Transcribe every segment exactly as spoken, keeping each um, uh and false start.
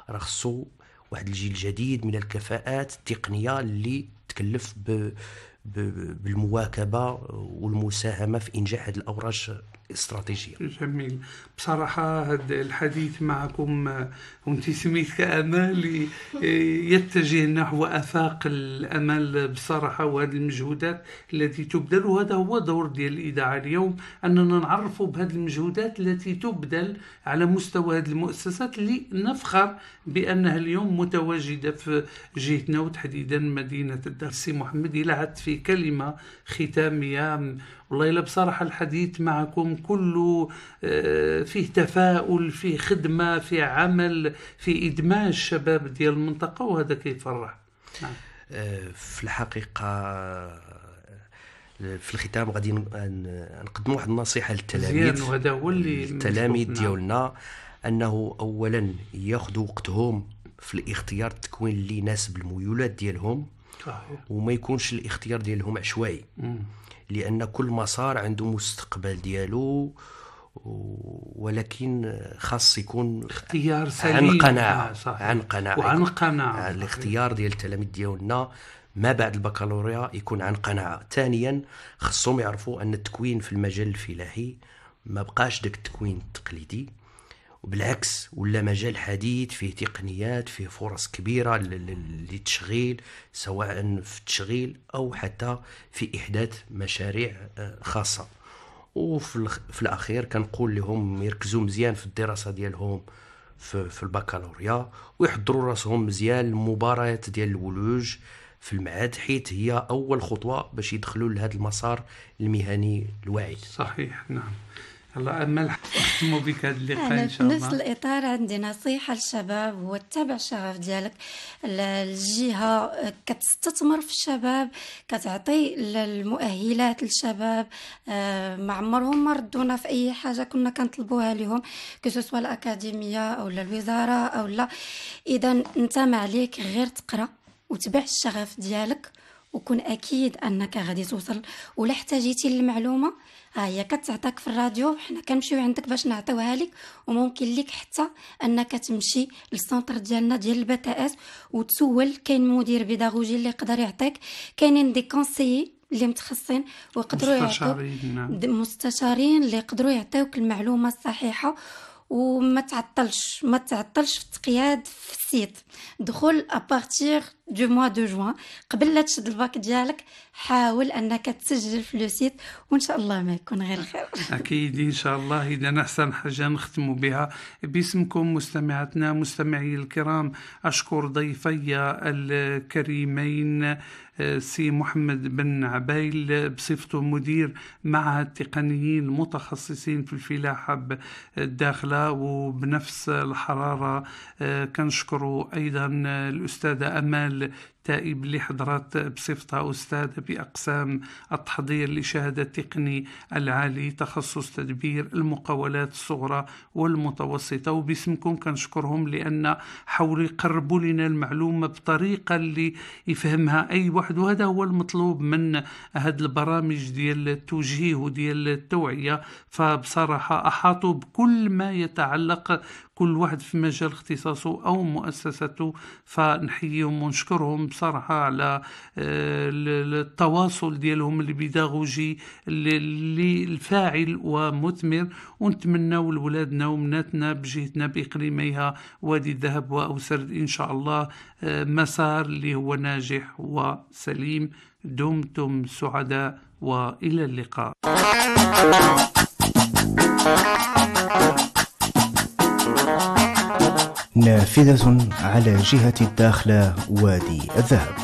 راه خصو واحد الجيل جديد من الكفاءات التقنيه اللي تكلف ب بالمواكبه والمساهمه في انجاح هذه الاوراش الاستراتيجيه. جميل. بصراحه هذا الحديث معكم وانت سميت كامال يتجه نحو افاق الامل بصراحه، وهذه المجهودات التي تبذل، وهذا هو دور ديال الاذاعه اليوم، اننا نعرفوا بهذه المجهودات التي تبذل على مستوى هذه المؤسسات اللي نفخر بانها اليوم متواجده في جهتنا وتحديدا مدينه الدار. سي محمد، الى عدت في كلمه ختاميه، والله إلا بصراحة الحديث معكم كله فيه تفاؤل، فيه خدمة، فيه عمل، فيه إدماج الشباب ديال المنطقة، وهذا كيفرح. نعم. في الحقيقة في الختام غادي نقدم واحد النصيحة للتلاميذ وهذا هو اللي التلاميذ ديالنا، أنه أولا ياخذوا وقتهم في الاختيار التكوين اللي يناسب الميولات ديالهم، وما يكونش الاختيار ديالهم عشوائي، لأن كل مسار عنده مستقبل ديالو، ولكن خاص يكون اختيار سليم عن قناعة. آه عن قناعة وعن قناعة. الاختيار ديال التلاميذ ديالنا ما بعد البكالوريا يكون عن قناعة. ثانيا خصهم يعرفوا أن التكوين في المجال الفلاحي ما بقاش داك التكوين التقليدي، وبالعكس ولا مجال حديث فيه تقنيات، فيه فرص كبيرة للتشغيل، سواء في التشغيل أو حتى في إحداث مشاريع خاصة. وفي في الأخير كنقول لهم يركزوا مزيان في الدراسة ديالهم في, في البكالوريا، ويحضروا راسهم مزيان المباريات ديال الولوج في المعهد، حيث هي أول خطوة باش يدخلوا لهذا المسار المهني الواعد. صحيح. نعم. الله أمل نختموا بك هذا اللقاء إن شاء الله. في نفس الإطار عندي نصيحة للشباب، هو تتبع الشغف ديالك. الجهة كتستثمر في الشباب، كتعطي المؤهلات للشباب، ما عمرهم ما ردونا في أي حاجة كنا كنطلبوها لهم، كسوسوا الأكاديمية أو الوزارة أو لا. إذا أنت ما عليك غير تقرأ وتبع الشغف ديالك، وكن أكيد أنك غادي توصل. ولا احتاجيتي للمعلومة ها هي كتعطاك في الراديو، حنا كنمشيو عندك باش نعطيوها لك. وممكن لك حتى انك تمشي للسونتر ديالنا ديال البتاءات وتسول، كاين مدير بيداغوجي اللي يقدر يعطيك، كاينين دي كونسيي اللي متخصصين ويقدروا يعطوك، مستشارين اللي يقدروا يعطيوك المعلومه الصحيحه. وما تعطلش ما تعطلش في التقياد في السيت. دخل ابارتير دو موا دو جوان، قبل لا تشد الباك ديالك حاول انك تسجل في لو سيت، وان شاء الله ما يكون غير خير. اكيد ان شاء الله. اذا احسن حاجه نختموا بها باسمكم مستمعاتنا مستمعي الكرام، اشكر ضيفي الكريمين سي محمد بن عبايل بصفته مدير معهد التقنيين المتخصصين في الفلاحة الداخلة، وبنفس الحرارة كنشكروا أيضا الأستاذة أمال تائب اللي حضرت بصفتها أستاذة بأقسام التحضير لشهادة التقني العالي تخصص تدبير المقاولات الصغرى والمتوسطة. وباسمكم كنشكرهم لأن حاولوا يقربوا لنا المعلومة بطريقة اللي يفهمها أي واحد، وهذا هو المطلوب من هذه البرامج ديال التوجيه وديال التوعية. فبصراحة أحاطوا بكل ما يتعلق كل واحد في مجال اختصاصه أو مؤسسته، فنحييهم ونشكرهم بصراحة على التواصل ديالهم البيداغوجي اللي الفاعل ومثمر. ونتمنى لولادنا ومناتنا بجهتنا بإقليميها وادي الذهب وأوسرد إن شاء الله مسار اللي هو ناجح وسليم. دمتم سعداء وإلى اللقاء. نافذة على جهة الداخلة وادي الذهب.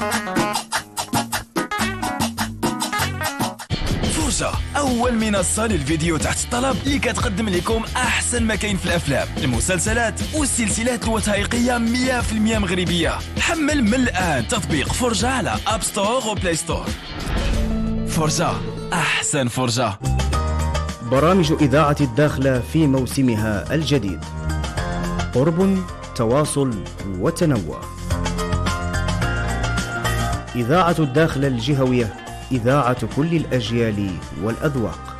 فرجة أول منصة للفيديو تحت الطلب اللي كتقدم لكم أحسن ما كاين في الأفلام، المسلسلات والسلسلات الوثائقية مية بالمية مغربية. حمل من الآن تطبيق فرجة على أب ستور وبلاي ستور. فرجة أحسن فرجة. برامج إذاعة الداخلة في موسمها الجديد، قرب، تواصل وتنوع. إذاعة الداخلة الجهوية، إذاعة كل الأجيال والأذواق.